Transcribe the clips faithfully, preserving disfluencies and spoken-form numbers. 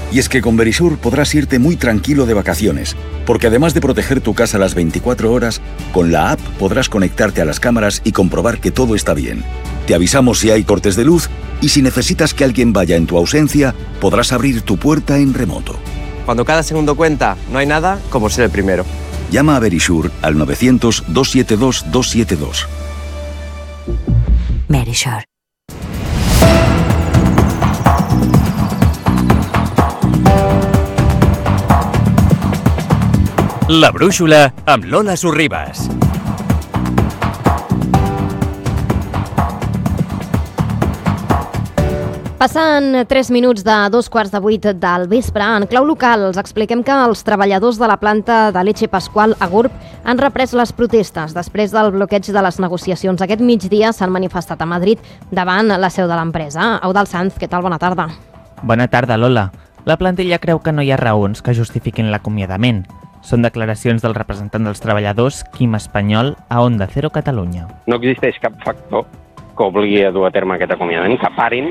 Y es que con Verisure podrás irte muy tranquilo de vacaciones, porque además de proteger tu casa las veinticuatro horas, con la app podrás conectarte a las cámaras y comprobar que todo está bien. Te avisamos si hay cortes de luz y si necesitas que alguien vaya en tu ausencia, podrás abrir tu puerta en remoto. Cuando cada segundo cuenta, no hay nada como ser el primero. Llama a Verisure al novecientos, doscientos setenta y dos, doscientos setenta y dos. Verisure. La brúixola amb Lola Sorribas. Passant tres minuts de dos quarts de vuit del vespre, en clau local els expliquem que els treballadors de la planta de Leche Pascual a Gurb han reprès les protestes després del bloqueig de les negociacions. Aquest migdia s'han manifestat a Madrid davant la seu de l'empresa. Eudald Sanz, què tal? Bona tarda. Bona tarda, Lola. La plantilla creu que no hi ha raons que justifiquin l'acomiadament. Són declaracions del representant dels treballadors, Quim Espanyol, a Onda Cero Catalunya. No existeix cap factor que obligui a dur a terme aquest acomiadament, que parin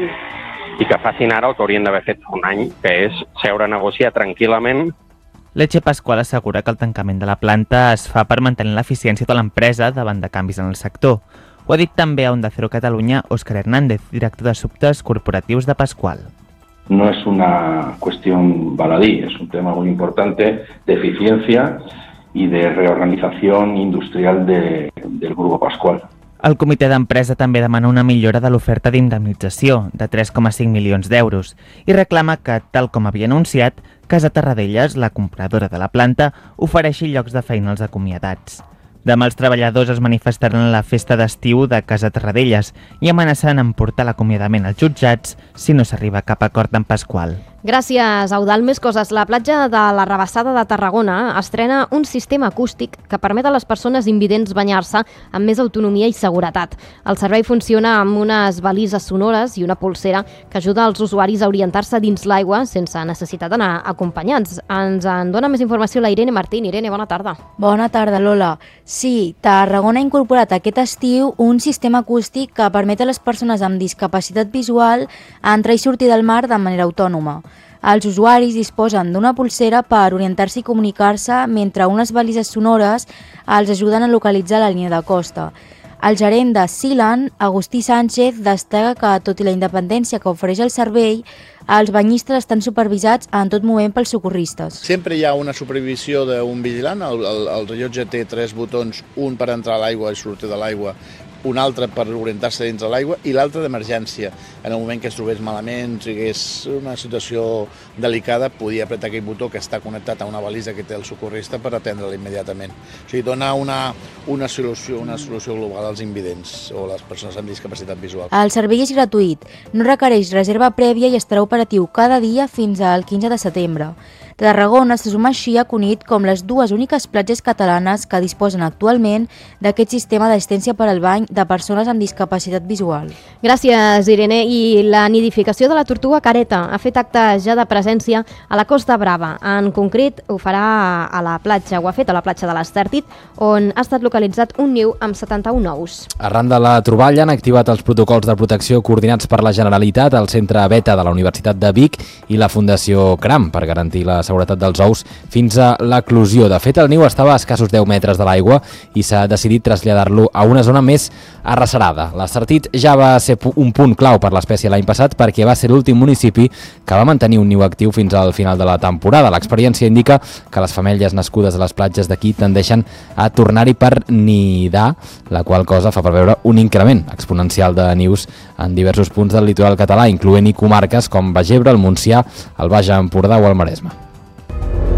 i que facin ara el que haurien d'haver fet fa un any, que és seure a negociar tranquil·lament. Leche Pascual assegura que el tancament de la planta es fa per mantenir l'eficiència de l'empresa davant de canvis en el sector. Ho ha dit també a Onda Cero Catalunya Óscar Hernández, director d'Assumptes Corporatius de Pascual. No es una cuestión baladí, es un tema muy importante de eficiencia y de reorganización industrial de, del Grupo Pascual. El comitè d'empresa també demana una millora de l'oferta d'indemnització de tres coma cinc milions d'euros i reclama que, tal com havia anunciat, Casa Tarradellas, la compradora de la planta, ofereixi llocs de feina als acomiadats. Demà els treballadors es manifestaran a la festa d'estiu de Casa Tarradellas i amenacen en portar l'acomiadament als jutjats si no s'arriba a cap acord amb Pascual. Gràcies, Eudald. Més coses. La platja de la Rabassada de Tarragona estrena un sistema acústic que permet a les persones invidents banyar-se amb més autonomia i seguretat. El servei funciona amb unes balises sonores i una polsera que ajuda els usuaris a orientar-se dins l'aigua sense necessitat d'anar acompanyats. Ens en dona més informació la Irene Martín. Irene, bona tarda. Bona tarda, Lola. Sí, Tarragona ha incorporat aquest estiu un sistema acústic que permet a les persones amb discapacitat visual entrar i sortir del mar de manera autònoma. Els usuaris disposen d'una polsera per orientar-se i comunicar-se mentre unes balises sonores els ajuden a localitzar la línia de costa. El gerent de Sealand, Agustí Sánchez, destaca que, tot i la independència que ofereix el servei, els banyistes estan supervisats en tot moment pels socorristes. Sempre hi ha una supervisió d'un vigilant. El, el, el rellotge té tres botons, un per entrar a l'aigua i sortir de l'aigua, un altre per orientar-se dins de l'aigua i l'altre d'emergència. En el moment que es trobés malament, si hagués una situació delicada, podia apretar aquell botó que està connectat a una balisa que té el socorrista per atendre-la immediatament. O sigui, dona una, una, solució, una solució global als invidents o a les persones amb discapacitat visual. El servei és gratuït, no requereix reserva prèvia i estarà operatiu cada dia fins al quinze de setembre. Tarragona se suma així a Cunit com les dues úniques platges catalanes que disposen actualment d'aquest sistema d'assistència per al bany de persones amb discapacitat visual. Gràcies, Irene. I la nidificació de la tortuga careta ha fet acte ja de presència a la Costa Brava. En concret, ho farà a la platja, ho ha fet a la platja de l'Estèrtit, on ha estat localitzat un niu amb setanta-un ous. Arran de la troballa han activat els protocols de protecció coordinats per la Generalitat, el Centre Beta de la Universitat de Vic i la Fundació Cram per garantir la seguretat dels ous fins a l'eclosió. De fet, el niu estava a escassos deu metres de l'aigua i s'ha decidit traslladar-lo a una zona més arrecerada. L'Estartit ja va ser un punt clau per l'espècie l'any passat perquè va ser l'últim municipi que va mantenir un niu actiu fins al final de la temporada. L'experiència indica que les femelles nascudes a les platges d'aquí tendeixen a tornar-hi per nidar, la qual cosa fa preveure un increment exponencial de nius en diversos punts del litoral català, incloent-hi comarques com Baix Ebre, el Montsià, el Baix Empordà o el Maresme.